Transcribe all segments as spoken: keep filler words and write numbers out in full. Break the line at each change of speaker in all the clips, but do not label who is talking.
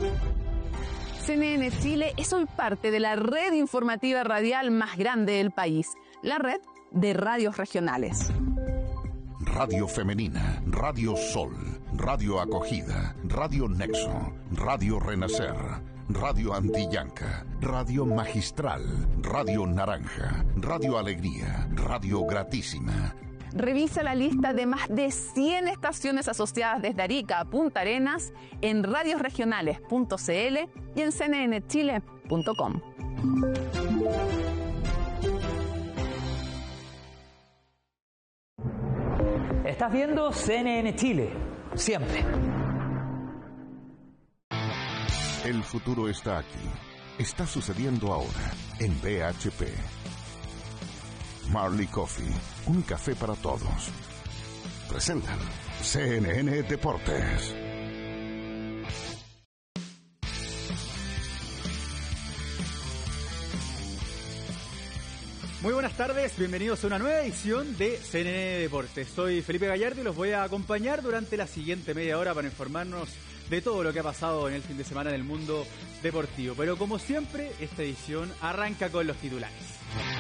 C N N Chile es hoy parte de la red informativa radial más grande del país, la red de radios regionales.
Radio Femenina, Radio Sol, Radio Acogida, Radio Nexo, Radio Renacer, Radio Antillanca, Radio Magistral, Radio Naranja, Radio Alegría, Radio Gratísima.
Revisa la lista de más de cien estaciones asociadas desde Arica a Punta Arenas en radios regionales punto c l y en c n n chile punto com.
Estás viendo C N N Chile, siempre.
El futuro está aquí. Está sucediendo ahora en B H P. Marley Coffee, un café para todos. Presentan C N N Deportes.
Muy buenas tardes, bienvenidos a una nueva edición de C N N Deportes. Soy Felipe Gallardo y los voy a acompañar durante la siguiente media hora para informarnos de todo lo que ha pasado en el fin de semana en el mundo deportivo. Pero como siempre, esta edición arranca con los titulares.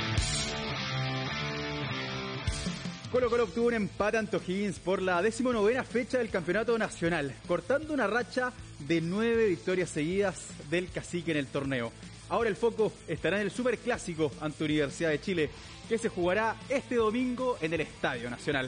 Colo Colo obtuvo un empate ante O'Higgins por la decimonovena fecha del campeonato nacional, cortando una racha de nueve victorias seguidas del Cacique en el torneo. Ahora el foco estará en el Superclásico ante Universidad de Chile, que se jugará este domingo en el Estadio Nacional.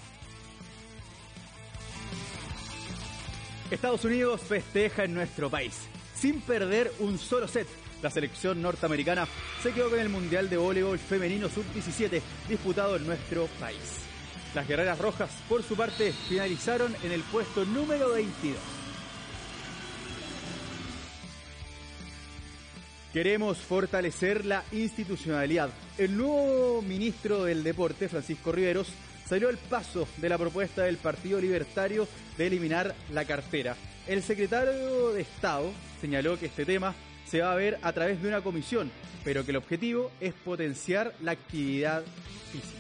Estados Unidos festeja en nuestro país, sin perder un solo set. La selección norteamericana se quedó con el Mundial de Voleibol Femenino sub diecisiete disputado en nuestro país. Las Guerreras Rojas, por su parte, finalizaron en el puesto número veintidós. Queremos fortalecer la institucionalidad. El nuevo ministro del Deporte, Francisco Riveros, salió al paso de la propuesta del Partido Libertario de eliminar la cartera. El secretario de Estado señaló que este tema se va a ver a través de una comisión, pero que el objetivo es potenciar la actividad física.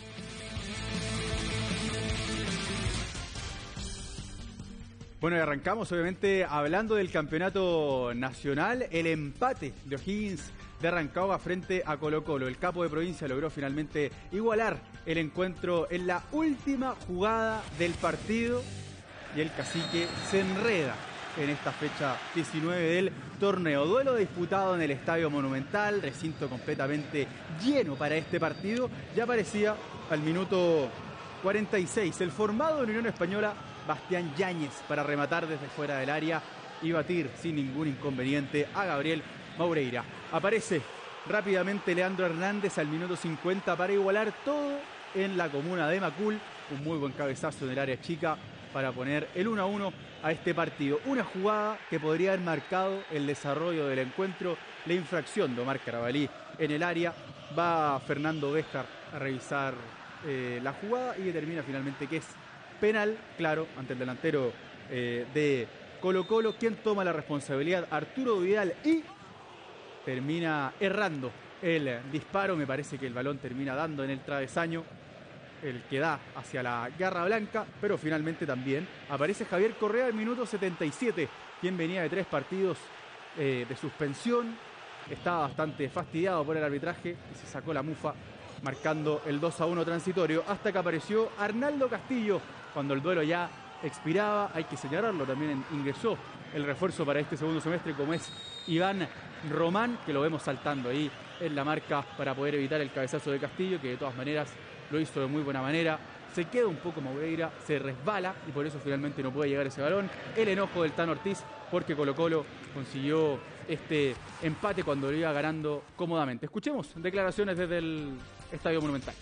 Bueno, y arrancamos obviamente hablando del campeonato nacional, el empate de O'Higgins de Rancagua frente a Colo Colo. El capo de provincia logró finalmente igualar el encuentro en la última jugada del partido y el Cacique se enreda en esta fecha diecinueve del torneo. Duelo disputado en el Estadio Monumental, recinto completamente lleno para este partido. Ya aparecía al minuto cuarenta y seis el formado en Unión Española, Bastián Yáñez, para rematar desde fuera del área y batir sin ningún inconveniente a Gabriel Maureira. Aparece rápidamente Leandro Hernández al minuto cincuenta para igualar todo en la comuna de Macul. Un muy buen cabezazo en el área chica para poner el uno a uno a este partido. Una jugada que podría haber marcado el desarrollo del encuentro. La infracción de Omar Carabalí en el área. Va Fernando Béjar a revisar eh, la jugada y determina finalmente que es penal, claro, ante el delantero eh, de Colo Colo. ¿Quién toma la responsabilidad? Arturo Vidal, y termina errando el disparo. Me parece que el balón termina dando en el travesaño, el que da hacia la garra blanca, pero finalmente también aparece Javier Correa al minuto setenta y siete, quien venía de tres partidos eh, de suspensión. Estaba bastante fastidiado por el arbitraje y se sacó la mufa, marcando el dos a uno transitorio, hasta que apareció Arnaldo Castillo cuando el duelo ya expiraba. Hay que señalarlo, también ingresó el refuerzo para este segundo semestre, como es Iván Román, que lo vemos saltando ahí en la marca para poder evitar el cabezazo de Castillo, que de todas maneras lo hizo de muy buena manera. Se queda un poco Maureira, se resbala y por eso finalmente no puede llegar ese balón. El enojo del Tano Ortiz porque Colo Colo consiguió este empate cuando lo iba ganando cómodamente. Escuchemos declaraciones desde el Estadio Monumental.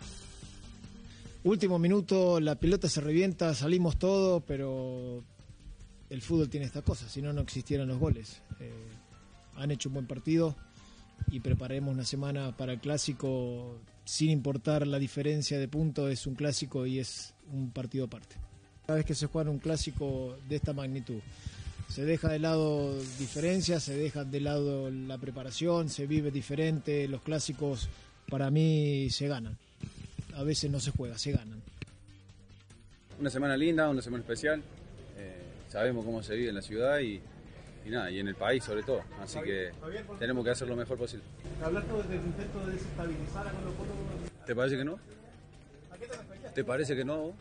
Último minuto, la pelota se revienta, salimos todos, pero el fútbol tiene estas cosas, si no, no existieran los goles. Eh, han hecho un buen partido y prepararemos una semana para el clásico, sin importar la diferencia de puntos. Es un clásico y es un partido aparte. Cada vez que se juega un clásico de esta magnitud, se deja de lado diferencias, se deja de lado la preparación, se vive diferente. Los clásicos para mí se ganan. A veces no se juega, se ganan.
Una semana linda, una semana especial. Eh, sabemos cómo se vive en la ciudad y, y nada, y en el país sobre todo. Así que tenemos que hacer lo mejor posible.
Hablando del intento de desestabilizar a Colo Colo.
¿Te parece que no? ¿Te parece que no?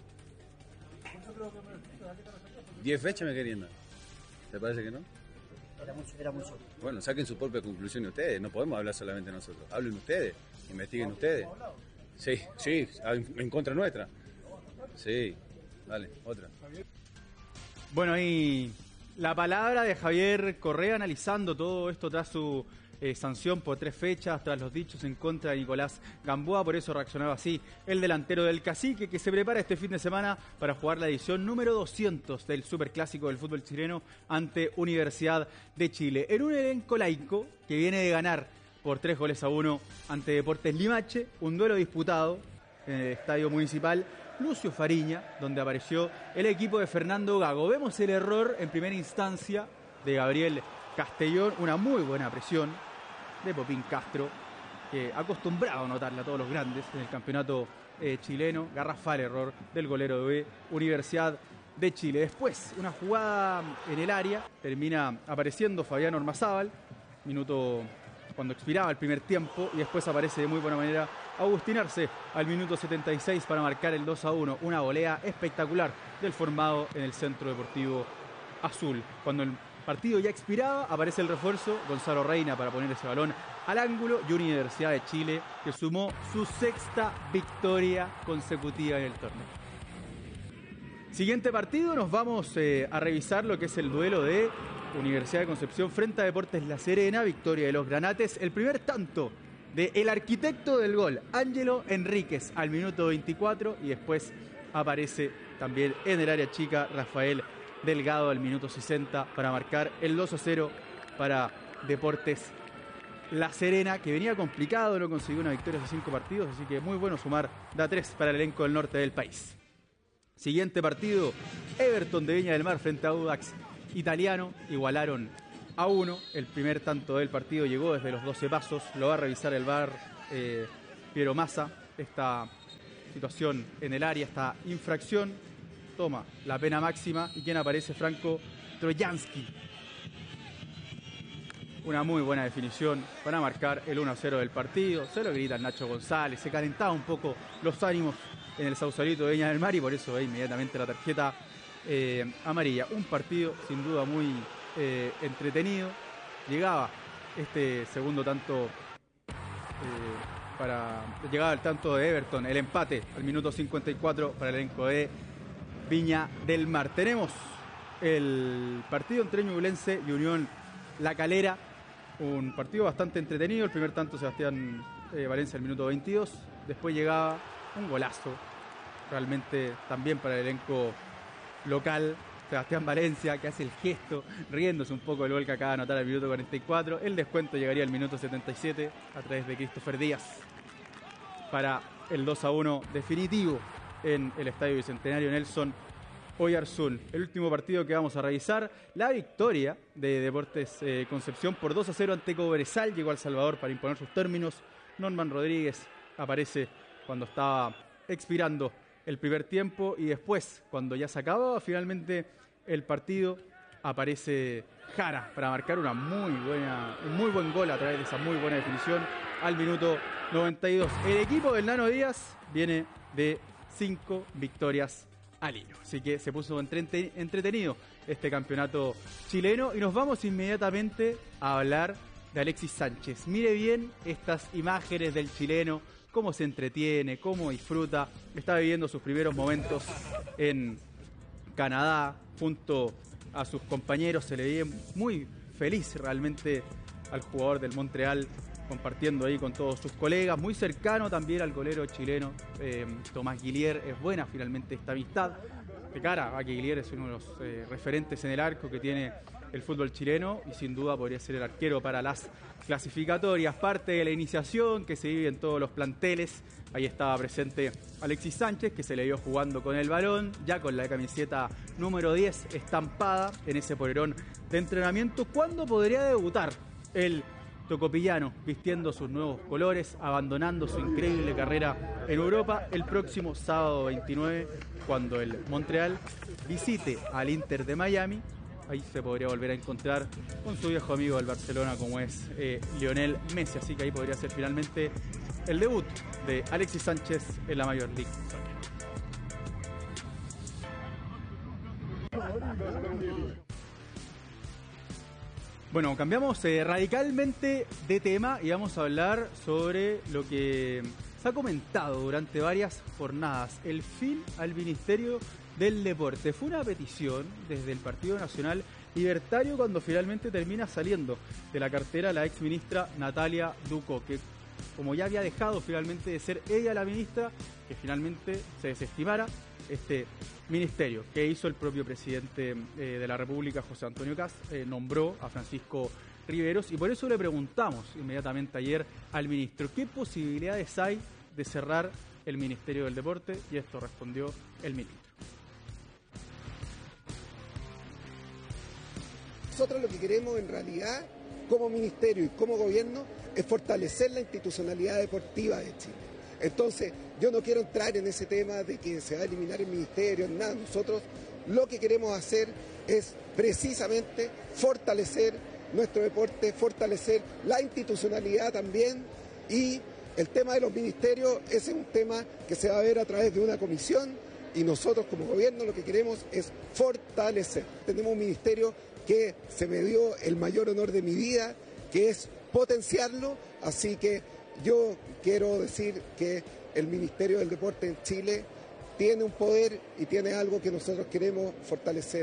Diez fechas me querían dar. ¿Te parece que no?
Era mucho, era mucho.
Bueno, saquen su propia conclusión ustedes. No podemos hablar solamente nosotros. Hablen ustedes, investiguen ustedes. Sí, sí, en contra nuestra. Sí, dale, otra.
Bueno, ahí la palabra de Javier Correa analizando todo esto tras su eh, sanción por tres fechas, tras los dichos en contra de Nicolás Gamboa. Por eso reaccionaba así el delantero del Cacique, que se prepara este fin de semana para jugar la edición número doscientos del Superclásico del fútbol chileno ante Universidad de Chile. En un elenco laico que viene de ganar por tres goles a uno ante Deportes Limache, un duelo disputado en el Estadio Municipal Lucio Fariña, donde apareció el equipo de Fernando Gago. Vemos el error en primera instancia de Gabriel Castellón, una muy buena presión de Popín Castro, que acostumbrado a notarla a todos los grandes en el campeonato eh, chileno. Garrafal error del golero de Universidad de Chile. Después, una jugada en el área, termina apareciendo Fabián Ormazábal, minuto cuando expiraba el primer tiempo, y después aparece de muy buena manera Agustín Arce al minuto setenta y seis para marcar el dos a uno. Una volea espectacular del formado en el Centro Deportivo Azul. Cuando el partido ya expiraba, aparece el refuerzo, Gonzalo Reina, para poner ese balón al ángulo, y Universidad de Chile, que sumó su sexta victoria consecutiva en el torneo. Siguiente partido, nos vamos eh, a revisar lo que es el duelo de Universidad de Concepción frente a Deportes La Serena, victoria de los Granates. El primer tanto de el arquitecto del gol, Ángelo Enríquez, al minuto veinticuatro, y después aparece también en el área chica Rafael Delgado al minuto sesenta para marcar el dos a cero para Deportes La Serena, que venía complicado, no consiguió una victoria hace cinco partidos, así que muy bueno sumar da tres para el elenco del norte del país. Siguiente partido, Everton de Viña del Mar frente a Audax Italiano, igualaron a uno. El primer tanto del partido llegó desde los doce pasos, lo va a revisar el V A R eh, Piero Massa, esta situación en el área, esta infracción, toma la pena máxima, y quien aparece, Franco Trojanski. Una muy buena definición para marcar el uno a cero del partido. Se lo grita Nacho González, se calentaba un poco los ánimos en el Sausalito de Viña del Mar, y por eso ve inmediatamente la tarjeta eh, amarilla. Un partido sin duda muy eh, entretenido. Llegaba este segundo tanto eh, para llegaba el tanto de Everton, el empate al minuto cincuenta y cuatro para el elenco de Viña del Mar. Tenemos el partido entre Ñublense y Unión La Calera, un partido bastante entretenido. El primer tanto, Sebastián eh, Valencia al minuto veintidós, después llegaba un golazo realmente también para el elenco local, Sebastián Valencia, que hace el gesto riéndose un poco del gol que acaba de anotar al minuto cuarenta y cuatro. El descuento llegaría al minuto setenta y siete a través de Christopher Díaz para el dos a uno definitivo en el Estadio Bicentenario Nelson Oyarzún. El último partido que vamos a revisar, la victoria de Deportes eh, Concepción por dos a cero ante Cobresal. Llegó al Salvador para imponer sus términos. Norman Rodríguez aparece cuando estaba expirando el primer tiempo, y después, cuando ya se acababa finalmente el partido, aparece Jara para marcar una muy buena, un muy buen gol a través de esa muy buena definición al minuto noventa y dos. El equipo del Nano Díaz viene de cinco victorias al hilo, así que se puso entreten- entretenido este campeonato chileno, y nos vamos inmediatamente a hablar de Alexis Sánchez. Mire bien estas imágenes del chileno, cómo se entretiene, cómo disfruta. Está viviendo sus primeros momentos en Canadá junto a sus compañeros. Se le ve muy feliz realmente al jugador del Montreal, compartiendo ahí con todos sus colegas, muy cercano también al golero chileno eh, Tomás Guillier. Es buena finalmente esta amistad de cara a que Guillier es uno de los eh, referentes en el arco que tiene el fútbol chileno, y sin duda podría ser el arquero para las clasificatorias. Parte de la iniciación que se vive en todos los planteles. Ahí estaba presente Alexis Sánchez, que se le vio jugando con el balón, ya con la camiseta número diez estampada en ese polerón de entrenamiento. ¿Cuándo podría debutar el tocopillano vistiendo sus nuevos colores, abandonando su increíble carrera en Europa? El próximo sábado veintinueve, cuando el Montreal visite al Inter de Miami ahí se podría volver a encontrar con su viejo amigo del Barcelona como es eh, Lionel Messi, así que ahí podría ser finalmente el debut de Alexis Sánchez en la Major League Soccer. Bueno, cambiamos eh, radicalmente de tema y vamos a hablar sobre lo que se ha comentado durante varias jornadas, el fin al Ministerio del Deporte. Fue una petición desde el Partido Nacional Libertario cuando finalmente termina saliendo de la cartera la ex ministra Natalia Ducó, que como ya había dejado finalmente de ser ella la ministra, que finalmente se desestimara este ministerio que hizo el propio presidente eh, de la República, José Antonio Kast, eh, nombró a Francisco Riveros, y por eso le preguntamos inmediatamente ayer al ministro qué posibilidades hay de cerrar el Ministerio del Deporte, y esto respondió el ministro.
Nosotros lo que queremos en realidad, como ministerio y como gobierno, es fortalecer la institucionalidad deportiva de Chile. Entonces, yo no quiero entrar en ese tema de que se va a eliminar el ministerio, nada. Nosotros lo que queremos hacer es precisamente fortalecer nuestro deporte, fortalecer la institucionalidad también, y el tema de los ministerios, ese es un tema que se va a ver a través de una comisión, y nosotros como gobierno lo que queremos es fortalecer. Tenemos un ministerio que se me dio el mayor honor de mi vida, que es potenciarlo, así que yo quiero decir que el Ministerio del Deporte en Chile tiene un poder y tiene algo que nosotros queremos fortalecer.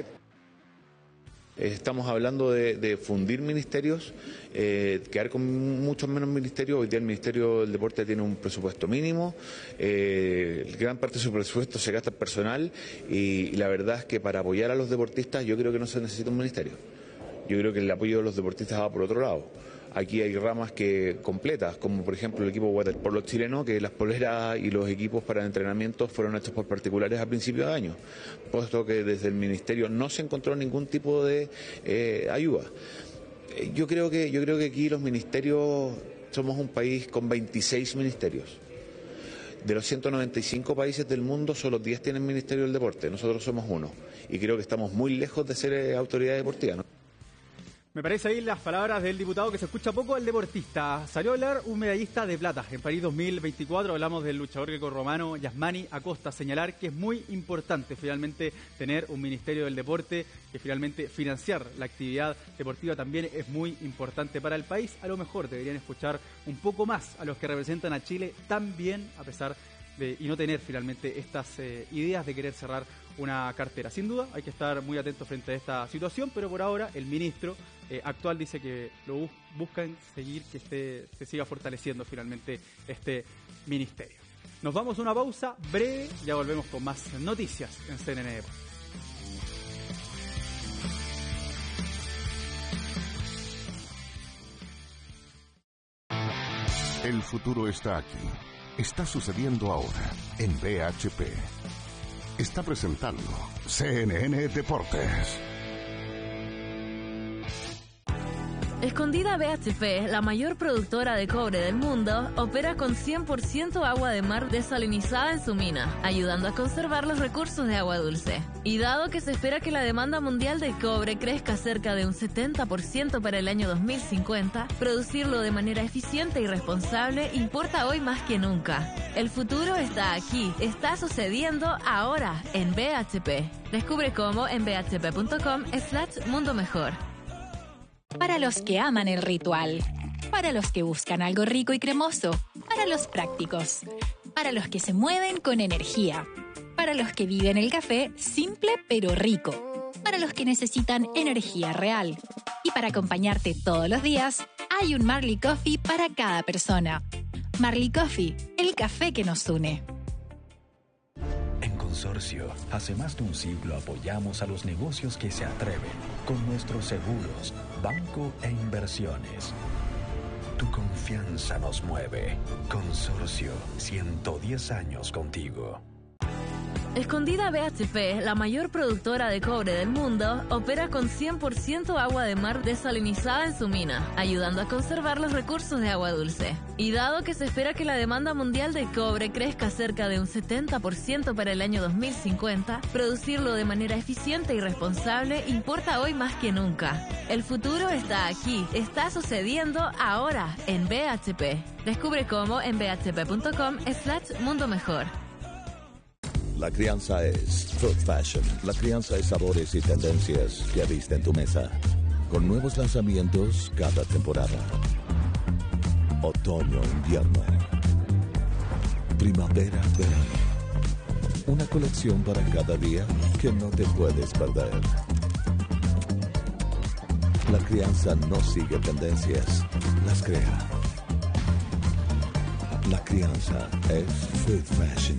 Estamos hablando de, de fundir ministerios, eh, quedar con muchos menos ministerios. Hoy día el Ministerio del Deporte tiene un presupuesto mínimo, eh, gran parte de su presupuesto se gasta en personal, y, y la verdad es que para apoyar a los deportistas yo creo que no se necesita un ministerio. Yo creo que el apoyo de los deportistas va por otro lado. Aquí hay ramas que completas, como por ejemplo el equipo waterpolo chileno, que las poleras y los equipos para entrenamiento fueron hechos por particulares a principios de año, puesto que desde el ministerio no se encontró ningún tipo de eh, ayuda. Yo creo que yo creo que aquí los ministerios, somos un país con veintiséis ministerios. De los ciento noventa y cinco países del mundo, solo diez tienen Ministerio del Deporte. Nosotros somos uno, y creo que estamos muy lejos de ser eh, autoridad deportiva, ¿no?
Me parece ahí las palabras del diputado que se escucha poco al deportista. Salió a hablar un medallista de plata en París dos mil veinticuatro. Hablamos del luchador grecorromano Yasmani Acosta. Señalar que es muy importante finalmente tener un Ministerio del Deporte, que finalmente financiar la actividad deportiva también es muy importante para el país. A lo mejor deberían escuchar un poco más a los que representan a Chile también, a pesar de, y no tener finalmente estas eh, ideas de querer cerrar una cartera. Sin duda hay que estar muy atentos frente a esta situación, pero por ahora el ministro eh, actual dice que lo bus buscan seguir, que esté, se siga fortaleciendo finalmente este ministerio. Nos vamos a una pausa breve, ya volvemos con más noticias en C N N Deportes.
El futuro está aquí. Está sucediendo ahora en B H P. Está presentando C N N Deportes.
Escondida B H P, la mayor productora de cobre del mundo, opera con cien por ciento agua de mar desalinizada en su mina, ayudando a conservar los recursos de agua dulce. Y dado que se espera que la demanda mundial de cobre crezca cerca de un setenta por ciento para el año dos mil cincuenta, producirlo de manera eficiente y responsable importa hoy más que nunca. El futuro está aquí, está sucediendo ahora en B H P. Descubre cómo en b h p punto com slash mundo mejor.
Para los que aman el ritual, para los que buscan algo rico y cremoso, para los prácticos, para los que se mueven con energía, para los que viven el café simple pero rico, para los que necesitan energía real. Y para acompañarte todos los días, hay un Marley Coffee para cada persona. Marley Coffee, el café que nos une.
Consorcio, hace más de un siglo apoyamos a los negocios que se atreven con nuestros seguros, banco e inversiones. Tu confianza nos mueve. Consorcio, ciento diez años contigo.
Escondida B H P, la mayor productora de cobre del mundo, opera con cien por ciento agua de mar desalinizada en su mina, ayudando a conservar los recursos de agua dulce. Y dado que se espera que la demanda mundial de cobre crezca cerca de un setenta por ciento para el año dos mil cincuenta, producirlo de manera eficiente y responsable importa hoy más que nunca. El futuro está aquí, está sucediendo ahora en B H P. Descubre cómo en b h p punto com slash mundo mejor.
La crianza es Food Fashion. La crianza es sabores y tendencias que viste en tu mesa. Con nuevos lanzamientos cada temporada. Otoño, invierno. Primavera, verano. Una colección para cada día que no te puedes perder. La crianza no sigue tendencias, las crea. La crianza es Food Fashion.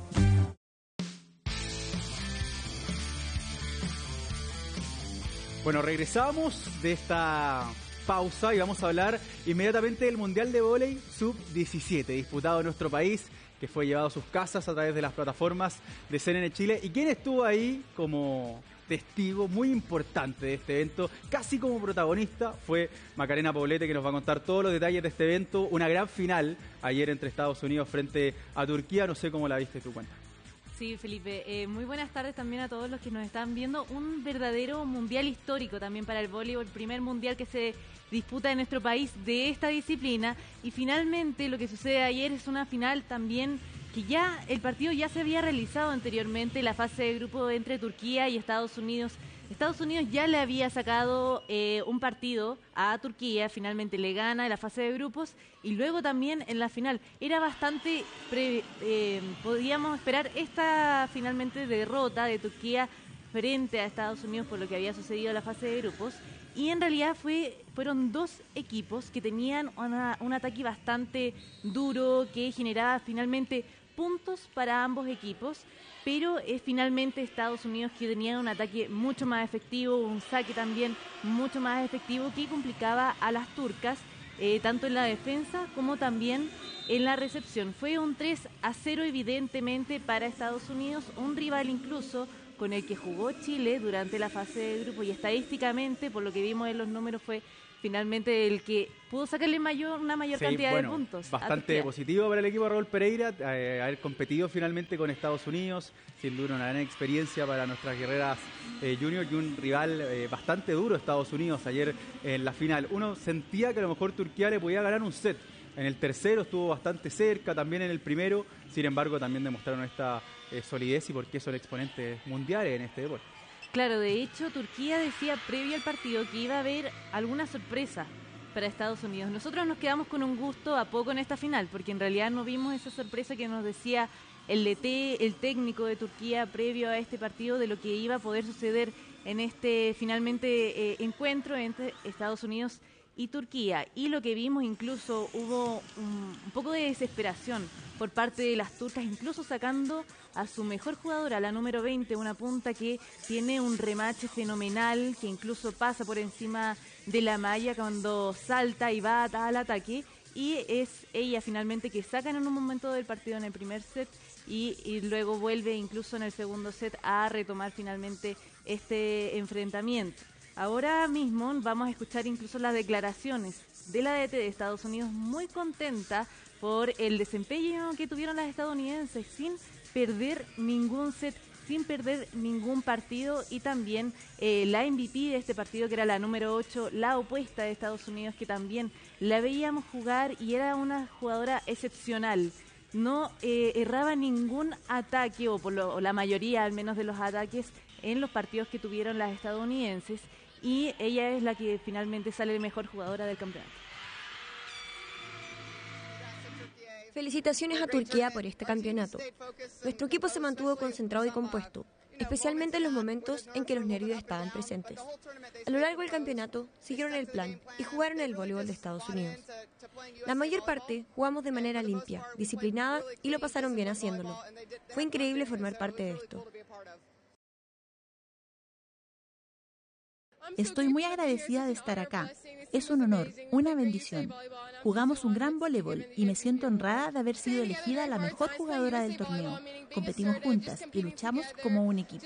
Bueno, regresamos de esta pausa y vamos a hablar inmediatamente del Mundial de Vóley sub diecisiete, disputado en nuestro país, que fue llevado a sus casas a través de las plataformas de C N N Chile. ¿Y quién estuvo ahí como testigo muy importante de este evento? Casi como protagonista fue Macarena Poblete, que nos va a contar todos los detalles de este evento. Una gran final ayer entre Estados Unidos frente a Turquía. No sé cómo la viste tú, cuenta.
Sí, Felipe, eh, muy buenas tardes también a todos los que nos están viendo. Un verdadero mundial histórico también para el voleibol, el primer mundial que se disputa en nuestro país de esta disciplina. Y finalmente lo que sucede ayer es una final también que ya el partido ya se había realizado anteriormente, la fase de grupo entre Turquía y Estados Unidos. Estados Unidos ya le había sacado eh, un partido a Turquía, finalmente le gana en la fase de grupos y luego también en la final. Era bastante, pre, eh, podíamos esperar esta finalmente derrota de Turquía frente a Estados Unidos por lo que había sucedido en la fase de grupos. Y en realidad fue, fueron dos equipos que tenían una, un ataque bastante duro que generaba finalmente puntos para ambos equipos, pero es finalmente Estados Unidos que tenía un ataque mucho más efectivo, un saque también mucho más efectivo que complicaba a las turcas, eh, tanto en la defensa como también en la recepción. Fue un tres a cero evidentemente para Estados Unidos, un rival incluso con el que jugó Chile durante la fase de grupo y estadísticamente, por lo que vimos en los números, fue finalmente el que pudo sacarle mayor, una mayor sí, cantidad bueno, de puntos.
Bastante positivo para el equipo de Raúl Pereira, eh, haber competido finalmente con Estados Unidos, sin duda una gran experiencia para nuestras guerreras eh, junior y un rival eh, bastante duro Estados Unidos ayer en la final. Uno sentía que a lo mejor Turquía le podía ganar un set. En el tercero estuvo bastante cerca, también en el primero, sin embargo también demostraron esta eh, solidez y por qué son exponentes mundiales en este deporte.
Claro, de hecho, Turquía decía previo al partido que iba a haber alguna sorpresa para Estados Unidos. Nosotros nos quedamos con un gusto a poco en esta final, porque en realidad no vimos esa sorpresa que nos decía el D T, el técnico de Turquía, previo a este partido, de lo que iba a poder suceder en este, finalmente, eh, encuentro entre Estados Unidos y Turquía. Y lo que vimos, incluso hubo un, un poco de desesperación por parte de las turcas, incluso sacando a su mejor jugadora, la número veinte, una punta que tiene un remache fenomenal, que incluso pasa por encima de la malla cuando salta y va al ataque, y es ella finalmente que sacan en un momento del partido en el primer set y, y luego vuelve incluso en el segundo set a retomar finalmente este enfrentamiento. Ahora mismo vamos a escuchar incluso las declaraciones de la D T de Estados Unidos, muy contenta por el desempeño que tuvieron las estadounidenses sin perder ningún set, sin perder ningún partido, y también eh, la M V P de este partido, que era la número ocho, la opuesta de Estados Unidos, que también la veíamos jugar y era una jugadora excepcional. No eh, erraba ningún ataque, o por lo, o la mayoría al menos de los ataques en los partidos que tuvieron las estadounidenses, y ella es la que finalmente sale mejor jugadora del campeonato.
Felicitaciones a Turquía por este campeonato. Nuestro equipo se mantuvo concentrado y compuesto, especialmente en los momentos en que los nervios estaban presentes. A lo largo del campeonato siguieron el plan y jugaron el voleibol de Estados Unidos. La mayor parte jugamos de manera limpia, disciplinada y lo pasaron bien haciéndolo. Fue increíble formar parte de esto.
Estoy muy agradecida de estar acá. Es un honor, una bendición. Jugamos un gran voleibol y me siento honrada de haber sido elegida la mejor jugadora del torneo. Competimos juntas y luchamos como un equipo.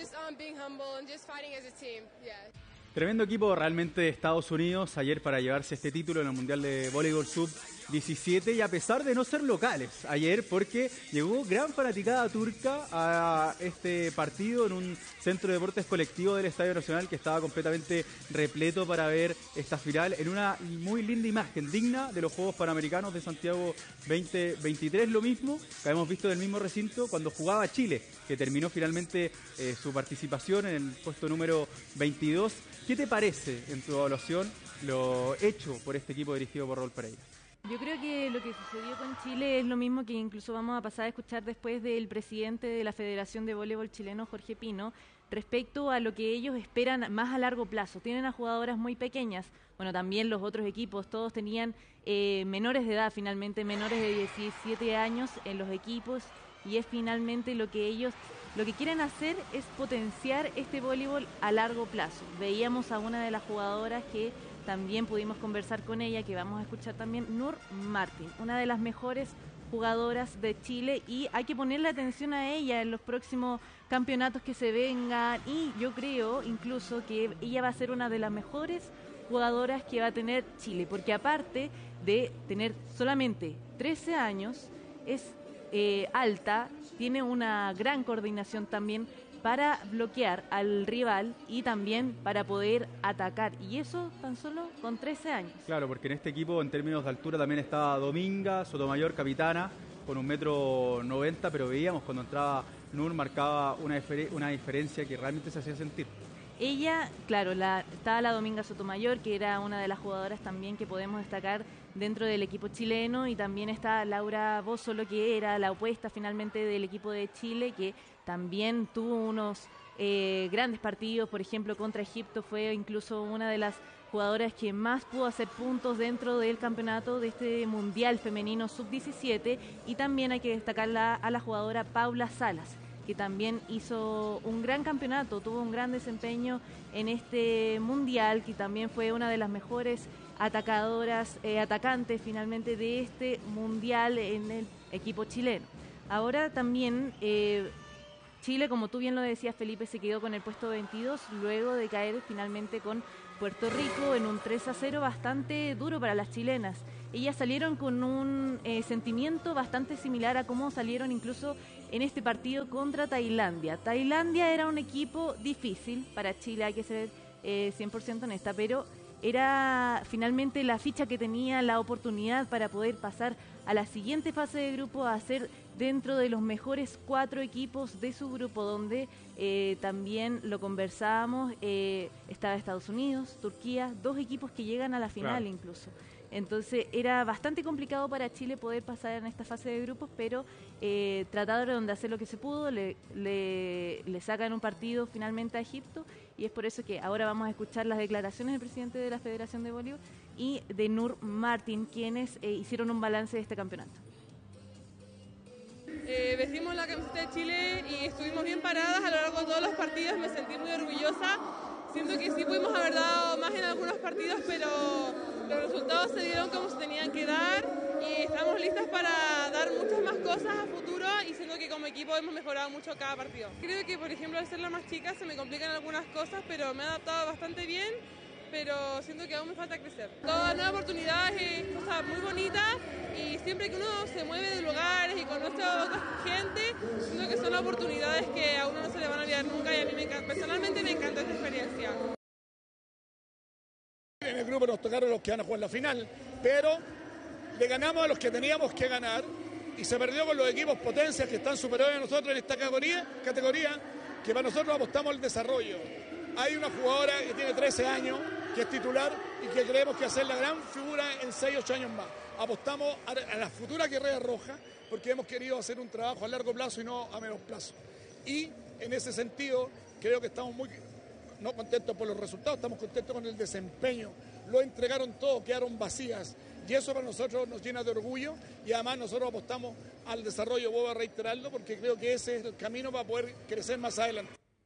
Tremendo equipo realmente de Estados Unidos ayer para llevarse este título en el Mundial de Voleibol Sub diecisiete, y a pesar de no ser locales ayer, porque llegó gran fanaticada turca a este partido en un centro de deportes colectivo del Estadio Nacional que estaba completamente repleto para ver esta final en una muy linda imagen, digna de los Juegos Panamericanos de Santiago veinte veintitrés. Lo mismo que habíamos visto del mismo recinto cuando jugaba Chile, que terminó finalmente eh, su participación en el puesto número veintidós. ¿Qué te parece, en tu evaluación, lo hecho por este equipo dirigido por Raúl Pereira?
Yo creo que lo que sucedió con Chile es lo mismo que incluso vamos a pasar a escuchar después del presidente de la Federación de Voleibol Chileno, Jorge Pino, respecto a lo que ellos esperan más a largo plazo. Tienen a jugadoras muy pequeñas, bueno, también los otros equipos, todos tenían eh, menores de edad, finalmente menores de diecisiete años en los equipos, y es finalmente lo que ellos, lo que quieren hacer es potenciar este voleibol a largo plazo. Veíamos a una de las jugadoras que también pudimos conversar con ella, que vamos a escuchar también, Nur Martín, una de las mejores jugadoras de Chile, y hay que ponerle atención a ella en los próximos campeonatos que se vengan, y yo creo incluso que ella va a ser una de las mejores jugadoras que va a tener Chile, porque aparte de tener solamente trece años, es eh, alta, tiene una gran coordinación también para bloquear al rival y también para poder atacar, y eso tan solo con trece años.
Claro, porque en este equipo en términos de altura también estaba Dominga Sotomayor, capitana, con un metro noventa, pero veíamos cuando entraba Nur marcaba una, difer una diferencia que realmente se hacía sentir.
Ella, claro, la, estaba la Dominga Sotomayor, que era una de las jugadoras también que podemos destacar dentro del equipo chileno, y también está Laura Bósolo, que era la opuesta finalmente del equipo de Chile, que también tuvo unos eh, grandes partidos, por ejemplo contra Egipto, fue incluso una de las jugadoras que más pudo hacer puntos dentro del campeonato de este Mundial Femenino sub diecisiete, y también hay que destacar la, a la jugadora Paula Salas, que también hizo un gran campeonato, tuvo un gran desempeño en este Mundial, que también fue una de las mejores atacadoras, eh, atacantes finalmente de este Mundial en el equipo chileno. Ahora también eh, Chile, como tú bien lo decías, Felipe, se quedó con el puesto veintidós luego de caer finalmente con Puerto Rico en un tres a cero bastante duro para las chilenas. Ellas salieron con un eh, sentimiento bastante similar a cómo salieron incluso en este partido contra Tailandia. Tailandia era un equipo difícil para Chile, hay que ser eh, cien por ciento honesta, pero era finalmente la ficha que tenía, la oportunidad para poder pasar a la siguiente fase de grupo, a ser dentro de los mejores cuatro equipos de su grupo, donde eh, también lo conversábamos, eh, estaba Estados Unidos, Turquía, dos equipos que llegan a la final, claro, incluso. Entonces era bastante complicado para Chile poder pasar en esta fase de grupos, pero eh, trataron de hacer lo que se pudo, le, le, le sacan un partido finalmente a Egipto, y es por eso que ahora vamos a escuchar las declaraciones del presidente de la Federación de Voleibol y de Nur Martín, quienes eh, hicieron un balance de este campeonato.
Eh, vestimos la camiseta de Chile y estuvimos bien paradas a lo largo de todos los partidos, me sentí muy orgullosa. Siento que sí pudimos haber dado más en algunos partidos, pero los resultados se dieron como se tenían que dar y estamos listas para dar muchas más cosas a futuro, y siento que como equipo hemos mejorado mucho cada partido. Creo que, por ejemplo, al ser la más chica se me complican algunas cosas, pero me he adaptado bastante bien, pero siento que aún me falta crecer. Toda nueva oportunidad es cosa muy bonita, y siempre que uno se mueve de lugares y conoce a otra gente, siento que son oportunidades que a uno no se le van a olvidar nunca, y a mí me encanta, personalmente me encanta esta experiencia.
En el grupo nos tocaron los que van a jugar la final, pero le ganamos a los que teníamos que ganar y se perdió con los equipos potencias que están superiores a nosotros en esta categoría, categoría que para nosotros apostamos al desarrollo. Hay una jugadora que tiene trece años, que es titular y que creemos que va a ser la gran figura en seis, ocho años más. Apostamos a la futura guerrera roja porque hemos querido hacer un trabajo a largo plazo y no a menos plazo. Y en ese sentido creo que estamos muy no contentos por los resultados, estamos contentos con el desempeño. Lo entregaron todo, quedaron vacías. Y eso para nosotros nos llena de orgullo, y además nosotros apostamos al desarrollo, vuelvo a reiterarlo, porque creo que ese es el camino para poder crecer más adelante.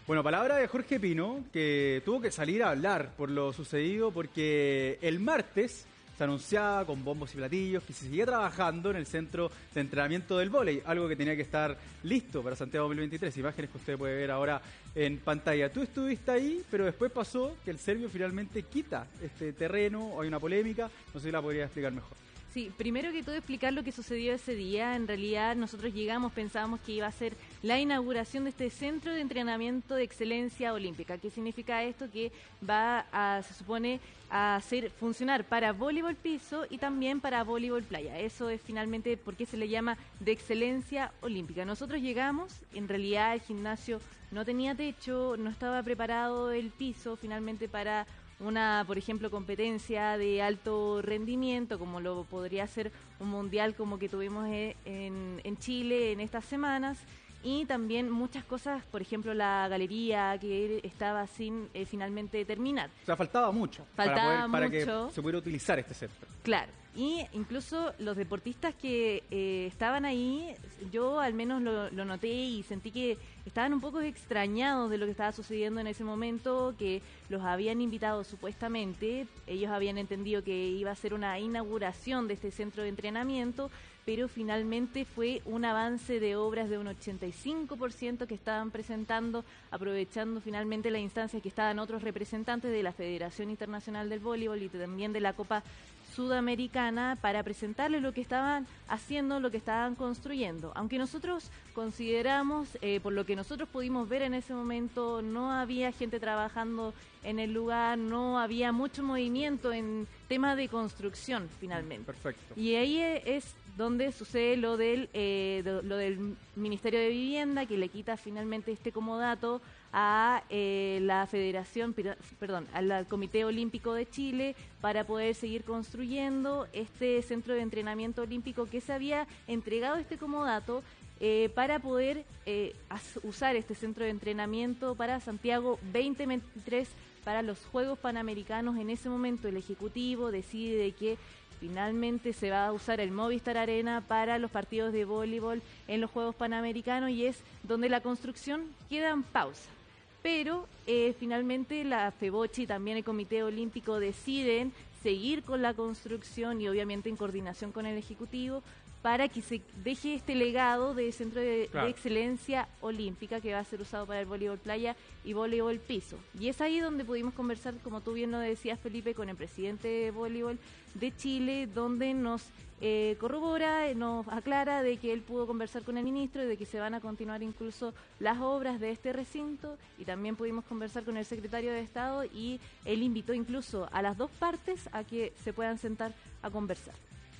Bueno, palabra de Jorge Pino, que tuvo que salir a hablar por lo sucedido, porque el martes se anunciaba con bombos y platillos que se seguía trabajando en el centro de entrenamiento del vóley, algo que tenía que estar listo para Santiago dos mil veintitrés, imágenes que usted puede ver ahora en pantalla. Tú estuviste ahí, pero después pasó que el serbio finalmente quita este terreno, hay una polémica, no sé si la podría explicar mejor.
Sí, primero que todo explicar lo que sucedió ese día. En realidad nosotros llegamos, pensábamos que iba a ser la inauguración de este centro de entrenamiento de excelencia olímpica. ¿Qué significa esto? Que va a, se supone, a hacer funcionar para voleibol piso y también para voleibol playa. Eso es finalmente por qué se le llama de excelencia olímpica. Nosotros llegamos, en realidad el gimnasio no tenía techo, no estaba preparado el piso finalmente para una, por ejemplo, competencia de alto rendimiento, como lo podría ser un mundial como que tuvimos en, en Chile en estas semanas, y también muchas cosas, por ejemplo, la galería que estaba sin eh, finalmente terminar.
O sea, faltaba mucho,
faltaba
para, poder,
mucho.
para que se pudiera utilizar este centro.
Claro, y incluso los deportistas que eh, estaban ahí, yo al menos lo, lo noté y sentí que estaban un poco extrañados de lo que estaba sucediendo en ese momento, que los habían invitado supuestamente, ellos habían entendido que iba a ser una inauguración de este centro de entrenamiento, pero finalmente fue un avance de obras de un ochenta y cinco por ciento que estaban presentando, aprovechando finalmente la instancia que estaban otros representantes de la Federación Internacional del Voleibol y también de la Copa Sudamericana para presentarles lo que estaban haciendo, lo que estaban construyendo. Aunque nosotros consideramos, eh, por lo que nosotros pudimos ver en ese momento, no había gente trabajando en el lugar, no había mucho movimiento en tema de construcción finalmente.
Perfecto.
Y ahí es donde sucede lo del eh, de, lo del Ministerio de Vivienda, que le quita finalmente este comodato a eh, la Federación, perdón, al Comité Olímpico de Chile para poder seguir construyendo este centro de entrenamiento olímpico que se había entregado este comodato eh, para poder eh, usar este centro de entrenamiento para Santiago veinte veintitrés para los Juegos Panamericanos. En ese momento el Ejecutivo decide de que finalmente se va a usar el Movistar Arena para los partidos de voleibol en los Juegos Panamericanos y es donde la construcción queda en pausa. Pero eh, finalmente la FEBOCHI y también el Comité Olímpico deciden seguir con la construcción y obviamente en coordinación con el Ejecutivo para que se deje este legado de centro de, claro. de excelencia olímpica que va a ser usado para el voleibol playa y voleibol piso. Y es ahí donde pudimos conversar, como tú bien lo decías, Felipe, con el presidente de voleibol de Chile, donde nos eh, corrobora, nos aclara de que él pudo conversar con el ministro y de que se van a continuar incluso las obras de este recinto, y también pudimos conversar con el secretario de Estado y él invitó incluso a las dos partes a que se puedan sentar a conversar.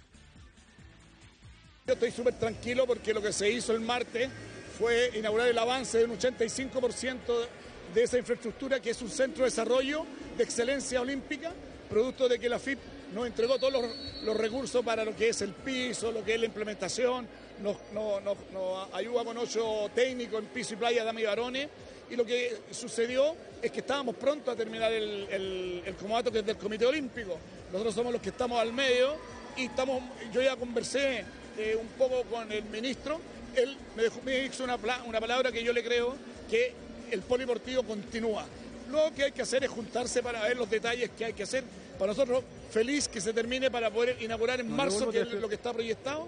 Yo estoy súper tranquilo porque lo que se hizo el martes fue inaugurar el avance de un ochenta y cinco por ciento de esa infraestructura, que es un centro de desarrollo de excelencia olímpica, producto de que la F I P nos entregó todos los, los recursos para lo que es el piso, lo que es la implementación, nos, nos, nos, nos ayuda con ocho técnicos en piso y playa, damas y varones, y lo que sucedió es que estábamos prontos a terminar el, el, el comodato que es del Comité Olímpico. Nosotros somos los que estamos al medio y estamos, yo ya conversé Eh, un poco con el ministro, él me, dejó, me hizo una, una palabra que yo le creo, que el polideportivo continúa. Lo que hay que hacer es juntarse para ver los detalles que hay que hacer. Para nosotros, feliz que se termine para poder inaugurar en marzo, que es lo que está proyectado.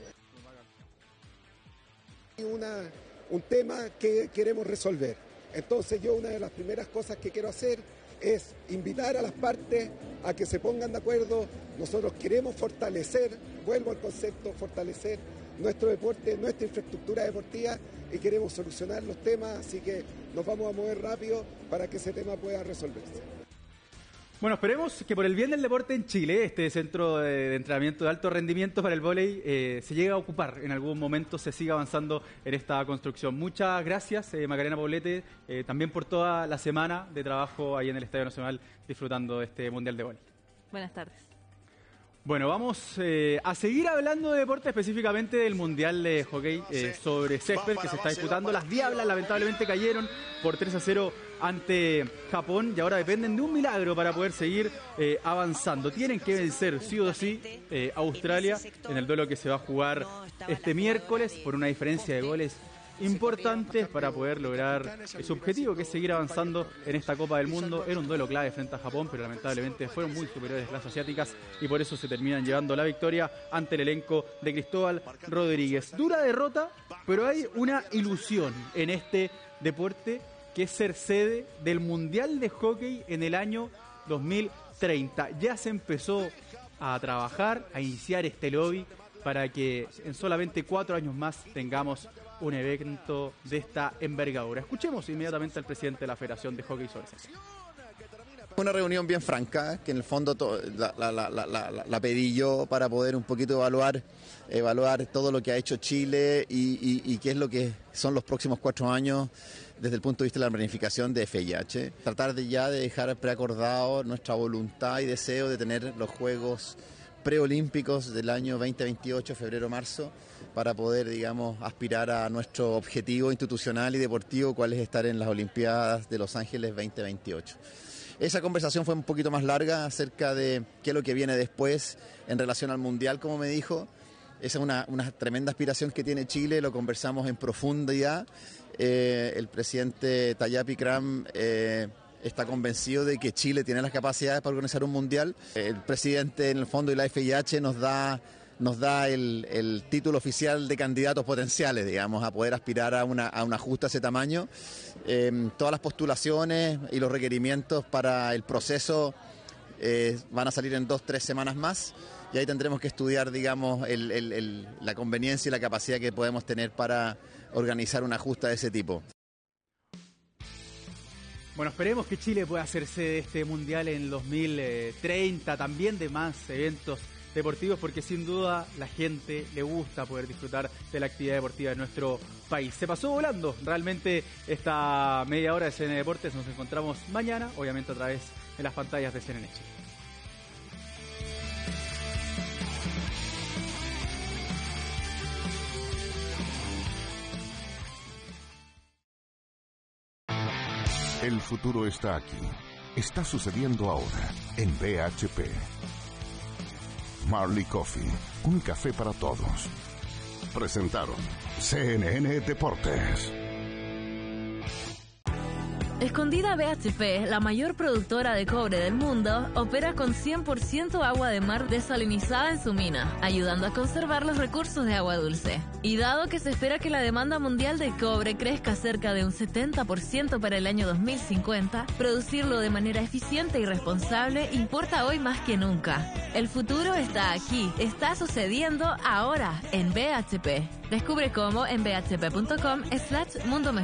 Una, un tema que queremos resolver. Entonces yo una de las primeras cosas que quiero hacer es invitar a las partes a que se pongan de acuerdo. Nosotros queremos fortalecer, vuelvo al concepto, fortalecer nuestro deporte, nuestra infraestructura deportiva, y queremos solucionar los temas, así que nos vamos a mover rápido para que ese tema pueda resolverse.
Bueno, esperemos que por el bien del deporte en Chile, este centro de entrenamiento de alto rendimiento para el vóley eh, se llegue a ocupar en algún momento, se siga avanzando en esta construcción. Muchas gracias, eh, Macarena Poblete, eh, también por toda la semana de trabajo ahí en el Estadio Nacional disfrutando de este Mundial de Vóley.
Buenas tardes.
Bueno, vamos eh, a seguir hablando de deporte, específicamente del Mundial de Hockey eh, sobre césped que se está disputando. Las Diablas lamentablemente cayeron por tres a cero ante Japón y ahora dependen de un milagro para poder seguir eh, avanzando. Tienen que vencer sí o sí eh, a Australia en el duelo que se va a jugar este miércoles por una diferencia de goles importantes para poder lograr su objetivo, que es seguir avanzando en esta Copa del Mundo. Era un duelo clave frente a Japón, pero lamentablemente fueron muy superiores las asiáticas y por eso se terminan llevando la victoria ante el elenco de Cristóbal Rodríguez. Dura derrota, pero hay una ilusión en este deporte, que es ser sede del Mundial de Hockey en el año dos mil treinta. Ya se empezó a trabajar, a iniciar este lobby para que en solamente cuatro años más tengamos un evento de esta envergadura. Escuchemos inmediatamente al presidente de la Federación de Hockey sobre Césped.
Una reunión bien franca, que en el fondo to, la, la, la, la, la, la pedí yo para poder un poquito evaluar, evaluar todo lo que ha hecho Chile y, y, y qué es lo que son los próximos cuatro años desde el punto de vista de la planificación de F I H. Tratar de ya de dejar preacordado nuestra voluntad y deseo de tener los Juegos preolímpicos del año veinte veintiocho, febrero-marzo, para poder, digamos, aspirar a nuestro objetivo institucional y deportivo, cuál es estar en las Olimpiadas de Los Ángeles veinte veintiocho. Esa conversación fue un poquito más larga acerca de qué es lo que viene después en relación al Mundial, como me dijo. Esa es una, una tremenda aspiración que tiene Chile, lo conversamos en profundidad. Eh, el presidente Tayyip Ikram eh, está convencido de que Chile tiene las capacidades para organizar un Mundial. El presidente, en el fondo, y la F I H nos da... nos da el, el título oficial de candidatos potenciales, digamos, a poder aspirar a una, a una justa de ese tamaño. Eh, todas las postulaciones y los requerimientos para el proceso eh, van a salir en dos, tres semanas más, y ahí tendremos que estudiar, digamos, el, el, el, la conveniencia y la capacidad que podemos tener para organizar una justa de ese tipo.
Bueno, esperemos que Chile pueda hacerse de este Mundial en dos mil treinta, también de más eventos deportivos, porque sin duda la gente le gusta poder disfrutar de la actividad deportiva de nuestro país. Se pasó volando realmente esta media hora de C N N Deportes. Nos encontramos mañana, obviamente a través de las pantallas de C N N Chile.
El futuro está aquí. Está sucediendo ahora en B H P. Marley Coffee, un café para todos. Presentaron C N N Deportes.
Escondida B H P, la mayor productora de cobre del mundo, opera con cien por ciento agua de mar desalinizada en su mina, ayudando a conservar los recursos de agua dulce. Y dado que se espera que la demanda mundial de cobre crezca cerca de un setenta por ciento para el año dos mil cincuenta, producirlo de manera eficiente y responsable importa hoy más que nunca. El futuro está aquí, está sucediendo ahora en B H P. Descubre cómo en b h p punto com slash mundo mejor.